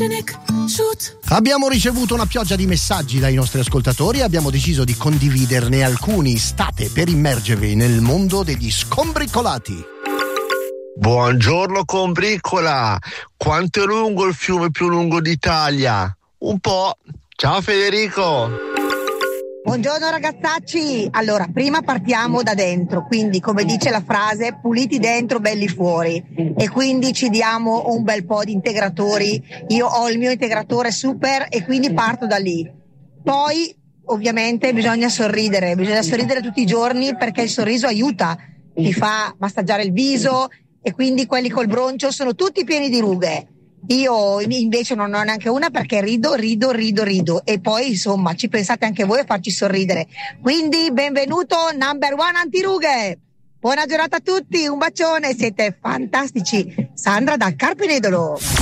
Abbiamo ricevuto una pioggia di messaggi dai nostri ascoltatori e abbiamo deciso di condividerne alcuni. State per immergervi nel mondo degli scombricolati. Buongiorno combricola, quanto è lungo il fiume più lungo d'Italia? Un po'. Ciao Federico. Buongiorno ragazzacci, allora prima partiamo da dentro, quindi come dice la frase, puliti dentro, belli fuori, e quindi ci diamo un bel po' di integratori. Io ho il mio integratore super e quindi parto da lì. Poi ovviamente bisogna sorridere tutti i giorni, perché il sorriso aiuta, ti fa massaggiare il viso, e quindi quelli col broncio sono tutti pieni di rughe. Io invece non ho neanche una, perché rido e poi insomma ci pensate anche voi a farci sorridere. Quindi benvenuto number one antirughe. Buona giornata a tutti, un bacione, siete fantastici. Sandra da Carpenedolo.